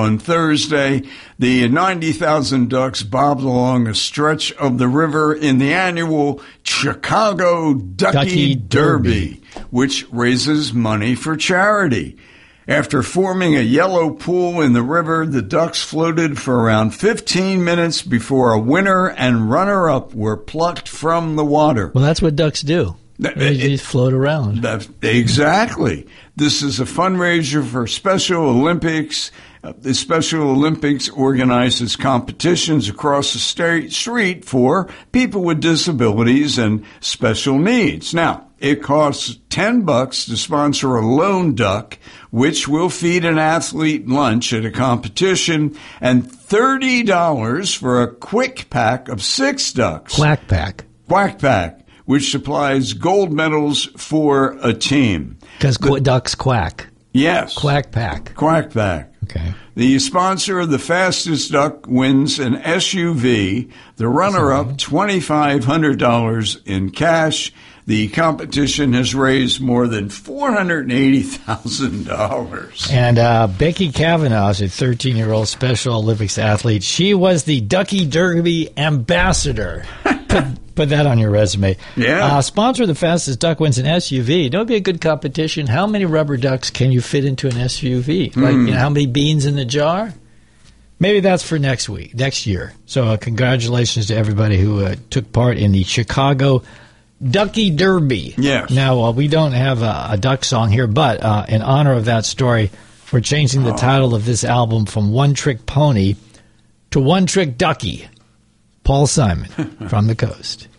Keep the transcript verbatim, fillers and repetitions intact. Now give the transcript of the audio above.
on Thursday, the ninety thousand ducks bobbed along a stretch of the river in the annual Chicago Ducky, Ducky Derby, Derby, which raises money for charity. After forming a yellow pool in the river, the ducks floated for around fifteen minutes before a winner and runner-up were plucked from the water. Well, that's what ducks do. They just float around. That, exactly. This is a fundraiser for Special Olympics. Uh, the Special Olympics organizes competitions across the state street for people with disabilities and special needs. Now, it costs ten bucks to sponsor a lone duck, which will feed an athlete lunch at a competition, and thirty dollars for a quick pack of six ducks. Quack pack. Quack pack, which supplies gold medals for a team. Because qu- ducks quack. Yes. Quack pack. Quack pack. Okay. The sponsor of the fastest duck wins an S U V. The runner-up, two thousand five hundred dollars in cash. The competition has raised more than four hundred eighty thousand dollars. And uh, Becky Kavanaugh is a thirteen-year-old Special Olympics athlete. She was the Ducky Derby ambassador. Put, put that on your resume. Yeah. Uh, sponsor of the fastest duck wins an S U V. Don't be a good competition. How many rubber ducks can you fit into an S U V? Mm. Like, you know, how many beans in the jar? Maybe that's for next week, next year. So uh, congratulations to everybody who uh, took part in the Chicago Ducky Derby. Yes. Now, uh, we don't have a, a duck song here, but uh, in honor of that story, we're changing the oh. title of this album from One Trick Pony to One Trick Ducky. Paul Simon from the Coast.